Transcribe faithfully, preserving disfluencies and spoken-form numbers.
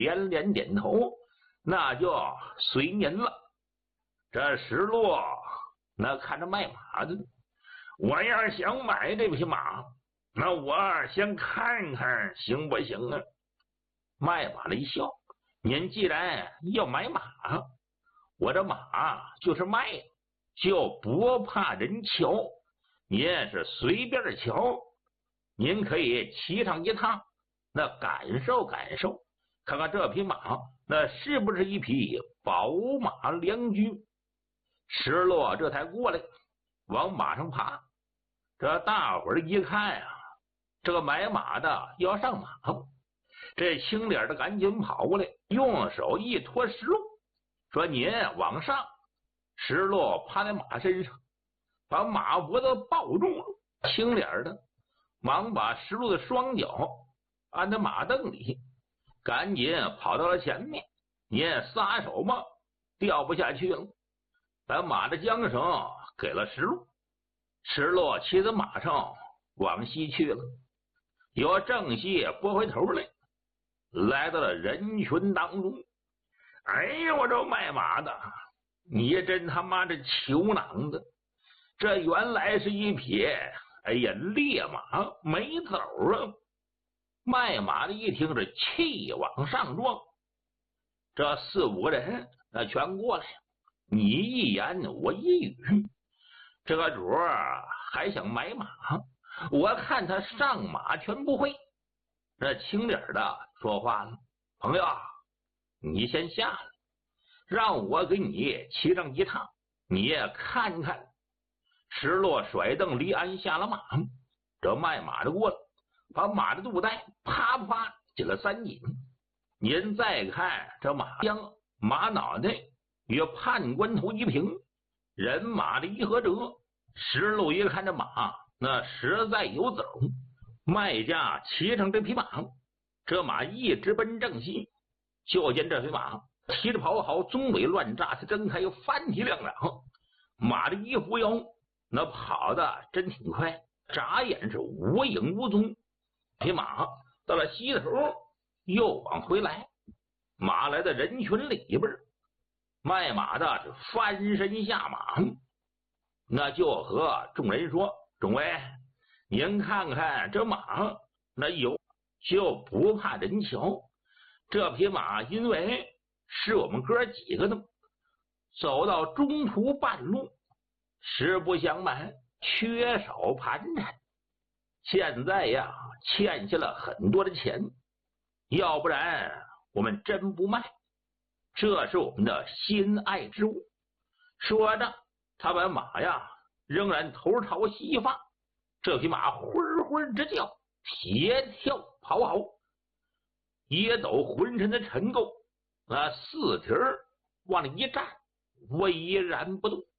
连连点头，那就随您了。这石落那看着卖马的，我要是想买这匹马，那我先看看行不行啊？卖马的一笑，您既然要买马，我这马就是卖，就不怕人瞧。您是随便瞧，您可以骑上一趟，那感受感受，看看这匹马那是不是一匹宝马良驹。石落这才过来，往马上爬。这大伙儿一看啊，这个买马的要上马，这青脸的赶紧跑过来，用手一托石路，说您往上。石落趴在马身上，把马脖子抱住了。青脸的忙把石路的双脚按在马凳里，赶紧跑到了前面。您撒手吧，掉不下去了。把马的缰绳给了石路，石路骑在马上往西去了。由正西拨回头来，来到了人群当中。哎呀，我这卖马的，你真他妈的球囊子！这原来是一匹哎呀烈马，没走啊！卖马的一听，这气往上撞。这四五个人那全过来了，你一言我一语。这个主还想买马，我看他上马全不会。这青脸的说话了：朋友，你先下来，让我给你骑上一趟，你也看看。石落甩蹬离鞍下了马，这卖马的过来，把马的肚带啪啪紧了三紧。您再看这马缰，马脑袋与判官头一平，人马的一合辙。石路一看这马那实在有走，卖家骑上这匹马，这马一直奔正西。就见这匹马骑着跑好，棕尾乱炸，它睁开翻蹄亮两，马的一扶腰，那跑的真挺快，眨眼是无影无踪。匹马到了西头又往回来，马来到人群里边，卖马的是翻身下马，那就和众人说：众位，您看看这马那有就不怕人瞧。这匹马因为是我们哥几个的，走到中途半路，实不相瞒，缺少盘缠，现在呀欠下了很多的钱，要不然我们真不卖，这是我们的心爱之物。说着，他把马呀仍然头朝西放，这匹马灰灰直叫，铁跳跑好，也抖浑身的尘垢，那四蹄儿往里一站，巍然不动。